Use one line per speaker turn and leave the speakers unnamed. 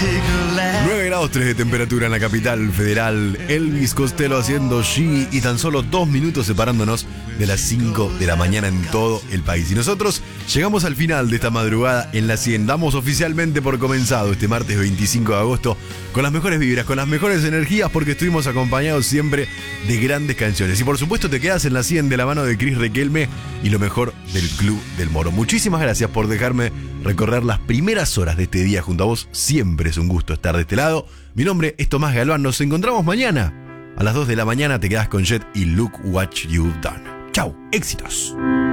9 grados 3 de temperatura en la capital federal. Elvis Costello haciendo She y tan solo 2 minutos separándonos de las 5 de la mañana en todo el país. Y nosotros llegamos al final de esta madrugada en la 100. Damos oficialmente por comenzado este martes 25 de agosto con las mejores vibras, con las mejores energías, porque estuvimos acompañados siempre de grandes canciones. Y por supuesto te quedas en la 100 de la mano de Cris Requelme y lo mejor del Club del Moro. Muchísimas gracias por dejarme recorrer las primeras horas de este día junto a vos. Siempre es un gusto estar de este lado. Mi nombre es Tomás Galván. Nos encontramos mañana a las 2 de la mañana. Te quedas con Jet y Look What You've Done. Chau, éxitos.